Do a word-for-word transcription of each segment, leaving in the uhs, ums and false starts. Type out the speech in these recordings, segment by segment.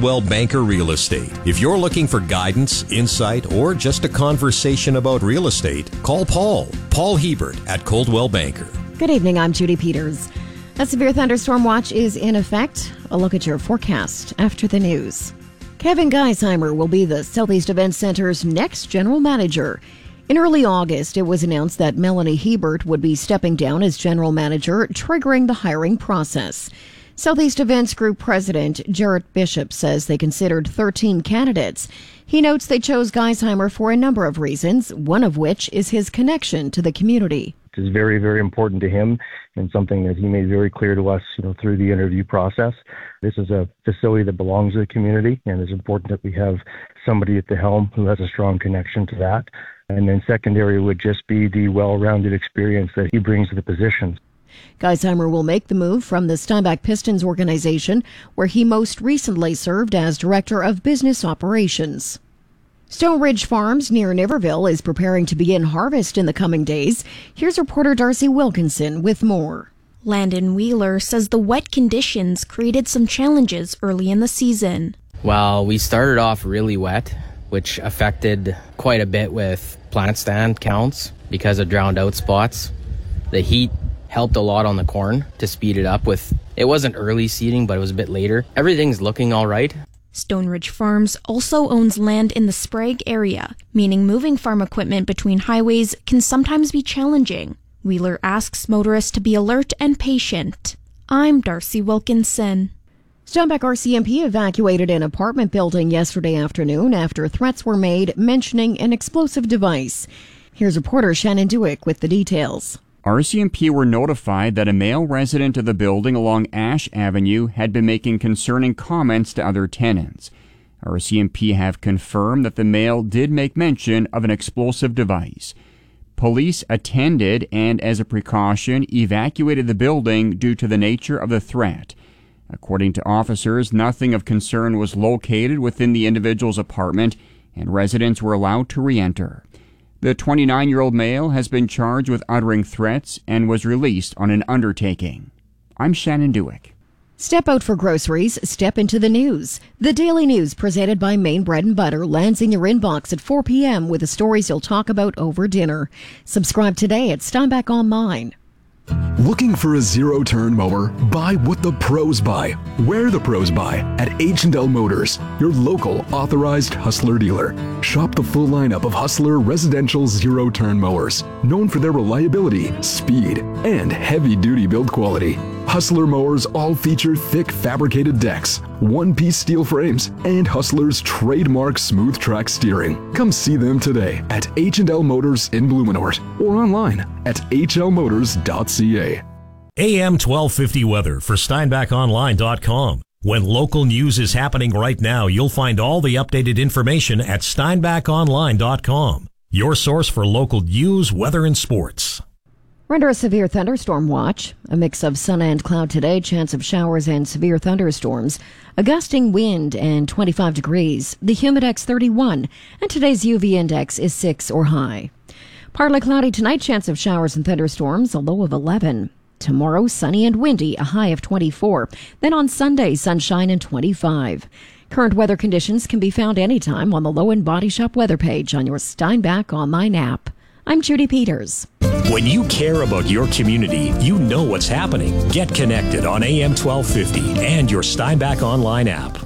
Coldwell Banker Real Estate. If you're looking for guidance, insight, or just a conversation about real estate, call Paul. Paul Hebert at Coldwell Banker. Good evening, I'm Judy Peters. A severe thunderstorm watch is in effect. A look at your forecast after the news. Kevin Geisheimer will be the Southeast Events Center's next general manager. In early August, it was announced that Melanie Hebert would be stepping down as general manager, triggering the hiring process. Southeast Events Group President Jarrett Bishop says they considered thirteen candidates. He notes they chose Geisheimer for a number of reasons, one of which is his connection to the community. Is very, very important to him and something that he made very clear to us, you know, through the interview process. This is a facility that belongs to the community, and it's important that we have somebody at the helm who has a strong connection to that. And then secondary would just be the well-rounded experience that he brings to the position. Geisheimer will make the move from the Steinbach Pistons organization, where he most recently served as Director of Business Operations. Stone Ridge Farms near Niverville is preparing to begin harvest in the coming days. Here's reporter Darcy Wilkinson with more. Landon Wheeler says the wet conditions created some challenges early in the season. Well, we started off really wet, which affected quite a bit with plant stand counts because of drowned out spots. The heat helped a lot on the corn to speed it up with, it wasn't early seeding, but it was a bit later. Everything's looking all right. Stone Ridge Farms also owns land in the Sprague area, meaning moving farm equipment between highways can sometimes be challenging. Wheeler asks motorists to be alert and patient. I'm Darcy Wilkinson. Steinbach R C M P evacuated an apartment building yesterday afternoon after threats were made mentioning an explosive device. Here's reporter Shannon Dewick with the details. R C M P were notified that a male resident of the building along Ash Avenue had been making concerning comments to other tenants. R C M P have confirmed that the male did make mention of an explosive device. Police attended and, as a precaution, evacuated the building due to the nature of the threat. According to officers, nothing of concern was located within the individual's apartment, and residents were allowed to re-enter. The twenty-nine-year-old male has been charged with uttering threats and was released on an undertaking. I'm Shannon Dewick. Step out for groceries, step into the news. The Daily News, presented by Maine Bread and Butter, lands in your inbox at four p.m. with the stories you'll talk about over dinner. Subscribe today at Steinbach Online. Looking for a zero-turn mower? Buy what the pros buy. Where the pros buy at H and L Motors, your local authorized Hustler dealer. Shop the full lineup of Hustler residential zero-turn mowers, known for their reliability, speed, and heavy-duty build quality. Hustler mowers all feature thick fabricated decks, one-piece steel frames, and Hustler's trademark smooth track steering. Come see them today at H and L Motors in Blumenort or online at h l motors dot c a. A M twelve fifty weather for Steinbach Online dot com. When local news is happening right now, you'll find all the updated information at Steinbach Online dot com. Your source for local news, weather, and sports. We're under a severe thunderstorm watch. A mix of sun and cloud today, chance of showers and severe thunderstorms. A gusting wind and twenty-five degrees. The humidex thirty-one. And today's U V index is six or high. Partly cloudy tonight, chance of showers and thunderstorms, a low of eleven. Tomorrow, sunny and windy, a high of twenty-four. Then on Sunday, sunshine and twenty-five. Current weather conditions can be found anytime on the Low and Body Shop weather page on your Steinbach Online app. I'm Judy Peters. When you care about your community, you know what's happening. Get connected on A M twelve fifty and your Steinbach Online app.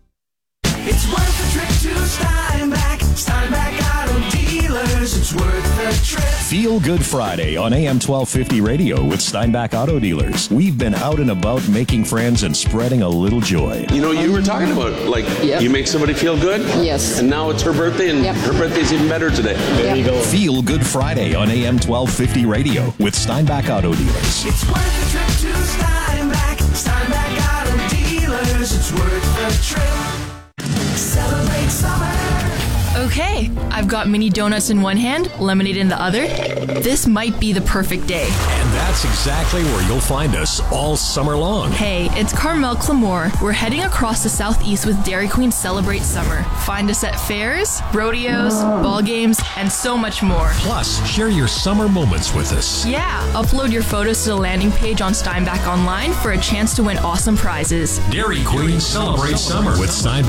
It's worth the trip to Steinbach. Steinbach Auto Dealers. It's worth the trip. Feel Good Friday on A M twelve fifty radio with Steinbach Auto Dealers. We've been out and about making friends and spreading a little joy. You know, you were talking about, like, yep. You make somebody feel good? Yes. And now it's her birthday, and yep. Her birthday's even better today. There yep. you go. Feel Good Friday on A M twelve fifty radio with Steinbach Auto Dealers. It's worth the trip to Steinbach. Steinbach Auto Dealers. It's worth the trip. Celebrate summer. Okay, I've got mini donuts in one hand, lemonade in the other. This might be the perfect day. And that's exactly where you'll find us all summer long. Hey, it's Carmel Clamore. We're heading across the southeast with Dairy Queen Celebrate Summer. Find us at fairs, rodeos, ball games, and so much more. Plus, share your summer moments with us. Yeah, upload your photos to the landing page on Steinbach Online for a chance to win awesome prizes. Dairy Queen Celebrate Summer with Steinbach